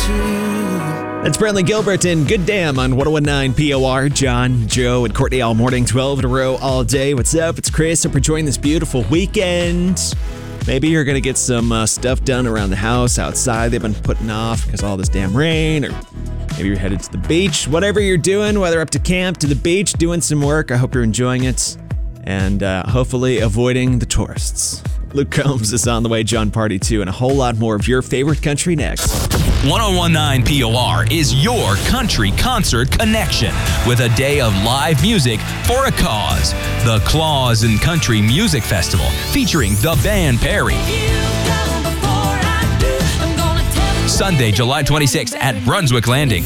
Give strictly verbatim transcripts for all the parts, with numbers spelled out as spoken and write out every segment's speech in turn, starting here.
That's Bradley Gilbert and Good Damn on one oh one point nine P O R. John, Joe, and Courtney all morning, twelve in a row all day. What's up? It's Chris. Hope you're enjoying this beautiful weekend. Maybe you're going to get some uh, stuff done around the house, outside they've been putting off because of all this damn rain, or maybe you're headed to the beach. Whatever you're doing, whether up to camp, to the beach, doing some work, I hope you're enjoying it and uh, hopefully avoiding the tourists. Luke Combs is on the way, John Party too, and a whole lot more of your favorite country next. one oh one point nine P O R is your country concert connection with a day of live music for a cause. The Claus and Country Music Festival featuring the band Perry. Sunday, July twenty-sixth at Brunswick Landing.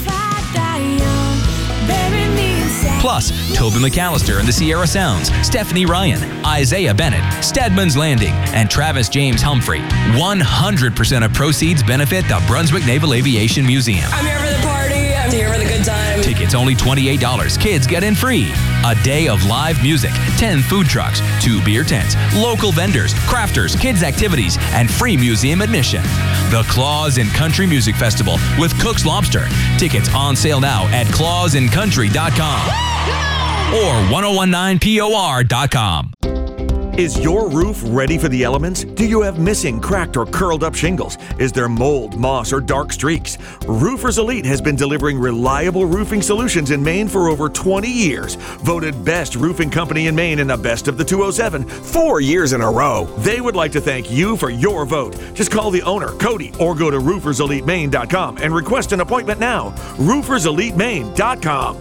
Plus, Toby McAllister and the Sierra Sounds, Stephanie Ryan, Isaiah Bennett, Stedman's Landing, and Travis James Humphrey. one hundred percent of proceeds benefit the Brunswick Naval Aviation Museum. I'm here for the party. I'm here for the good time. Tickets only twenty-eight dollars. Kids get in free. A day of live music, ten food trucks, two beer tents, local vendors, crafters, kids activities, and free museum admission. The Claus and Country Music Festival with Cook's Lobster. Tickets on sale now at claus and country dot com or one oh one point nine P O R dot com. Is your roof ready for the elements? Do you have missing, cracked, or curled up shingles? Is there mold, moss, or dark streaks? Roofers Elite has been delivering reliable roofing solutions in Maine for over twenty years. Voted best roofing company in Maine in the best of the two oh seven, four years in a row. They would like to thank you for your vote. Just call the owner, Cody, or go to roofers elite maine dot com and request an appointment now. roofers elite maine dot com.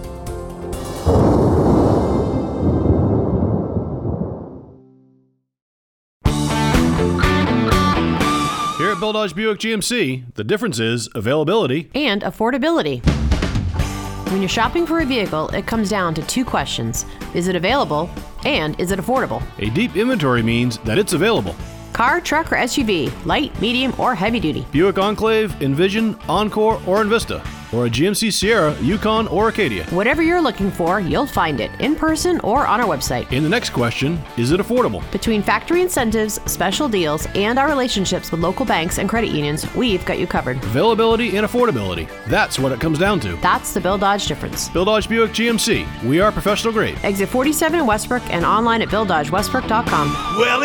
Here at Bill Dodge Buick G M C, the difference is availability and affordability. When you're shopping for a vehicle, it comes down to two questions. Is it available and is it affordable? A deep inventory means that it's available. Car, truck, or S U V, light, medium, or heavy duty. Buick Enclave, Envision, Encore, or Envista. Or a G M C Sierra, Yukon, or Acadia. Whatever you're looking for, you'll find it in person or on our website. In the next question, is it affordable? Between factory incentives, special deals, and our relationships with local banks and credit unions, we've got you covered. Availability and affordability. That's what it comes down to. That's the Bill Dodge difference. Bill Dodge Buick G M C. We are professional grade. Exit forty-seven in Westbrook and online at bill dodge westbrook dot com. Well,